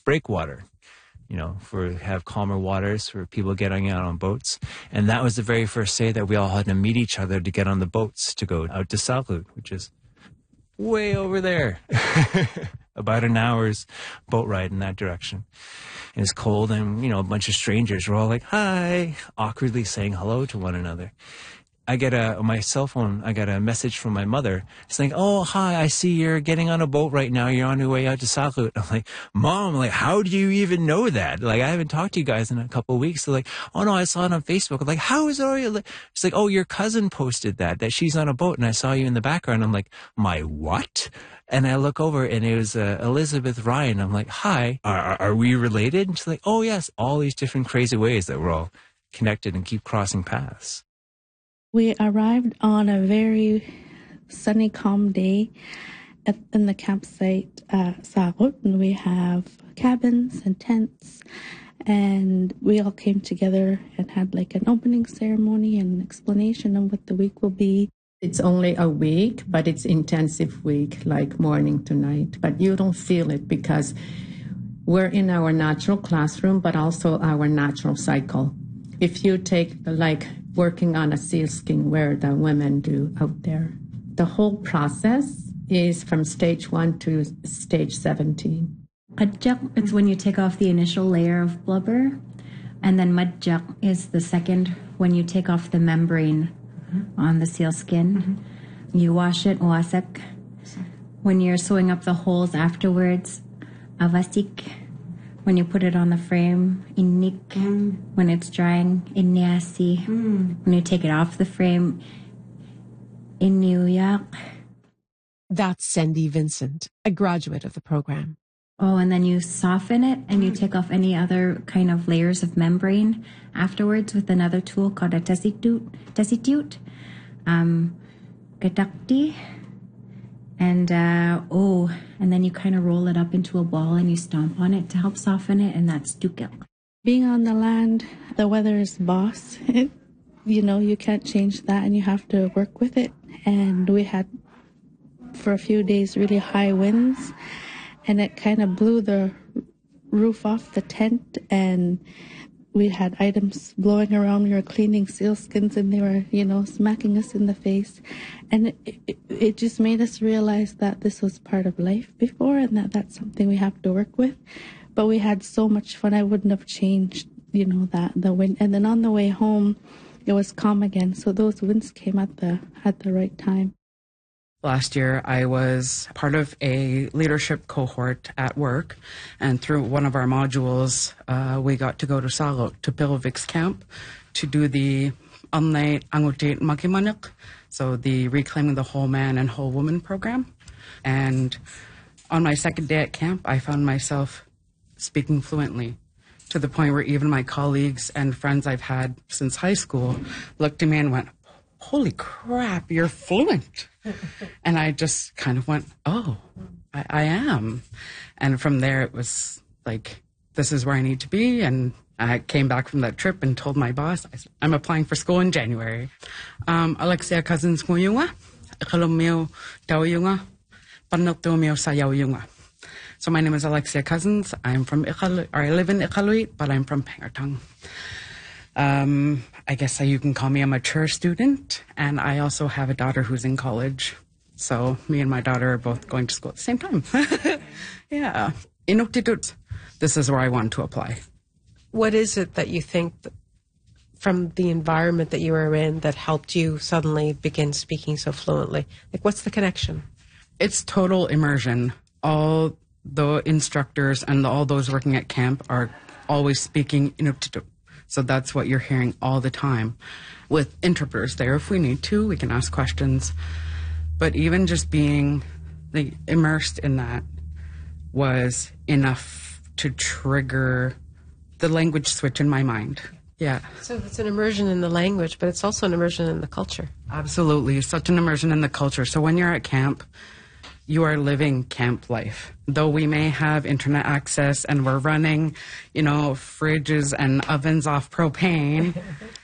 breakwater, have calmer waters for people getting out on boats. And that was the very first day that we all had to meet each other to get on the boats to go out to Salut, which is way over there. About an hour's boat ride in that direction. And it's cold and, a bunch of strangers were all like, hi, awkwardly saying hello to one another. I get on my cell phone, I got a message from my mother saying, oh, hi, I see you're getting on a boat right now. You're on your way out to Salut. I'm like, Mom, how do you even know that? I haven't talked to you guys in a couple of weeks. They're like, oh, no, I saw it on Facebook. I'm like, how is it? It's like, oh, your cousin posted that she's on a boat and I saw you in the background. I'm like, my what? And I look over and it was Elizabeth Ryan. I'm like, hi, are we related? And she's like, oh, yes, all these different crazy ways that we're all connected and keep crossing paths. We arrived on a very sunny, calm day in the campsite Salut, and we have cabins and tents, and we all came together and had an opening ceremony and an explanation of what the week will be. It's only a week, but it's intensive week, like morning to night. But you don't feel it because we're in our natural classroom, but also our natural cycle. If you take working on a sealskin where the women do out there, the whole process is from stage 1 to stage 17. Madjak is when you take off the initial layer of blubber, and then madjak is the second when you take off the membrane on the sealskin. You wash it, wasak. When you're sewing up the holes afterwards, avasik. When you put it on the frame, inik. When it's drying, inyasi. When you take it off the frame, inuyak. That's Sandy Vincent, a graduate of the program. Oh, and then you soften it and you take off any other kind of layers of membrane afterwards with another tool called a tesitute, gadakti. And then you kind of roll it up into a ball and you stomp on it to help soften it, and that's dukil. Being on the land, the weather is boss. You can't change that and you have to work with it. And we had, for a few days, really high winds, and it kind of blew the roof off the tent, and we had items blowing around. We were cleaning sealskins and they were, smacking us in the face. And it just made us realize that this was part of life before and that's something we have to work with. But we had so much fun. I wouldn't have changed, the wind. And then on the way home, it was calm again. So those winds came at the right time. Last year, I was part of a leadership cohort at work, and through one of our modules, we got to go to Salut, to Pilvix Camp, to do the Anlay Angutit Makimanik, so the Reclaiming the Whole Man and Whole Woman program. And on my second day at camp, I found myself speaking fluently, to the point where even my colleagues and friends I've had since high school looked at me and went, holy crap, you're fluent. And I just kind of went, oh, I am. And from there, it was like, this is where I need to be. And I came back from that trip and told my boss, I'm applying for school in January. Alexia Cousins Nguyunga, Ikalumio Tauyunga, Panoktomio Sayayunga. So my name is Alexia Cousins. I'm from I live in Iqaluit, but I'm from Pangatang. I guess you can call me a mature student, and I also have a daughter who's in college. So me and my daughter are both going to school at the same time. Yeah. Inuktitut. This is where I want to apply. What is it that you think from the environment that you were in that helped you suddenly begin speaking so fluently? What's the connection? It's total immersion. All the instructors and all those working at camp are always speaking Inuktitut. So that's what you're hearing all the time. With interpreters there, if we need to, we can ask questions. But even just being immersed in that was enough to trigger the language switch in my mind. Yeah. So it's an immersion in the language, but it's also an immersion in the culture. Absolutely. Such an immersion in the culture. So when you're at camp, you are living camp life. Though we may have internet access and we're running, fridges and ovens off propane,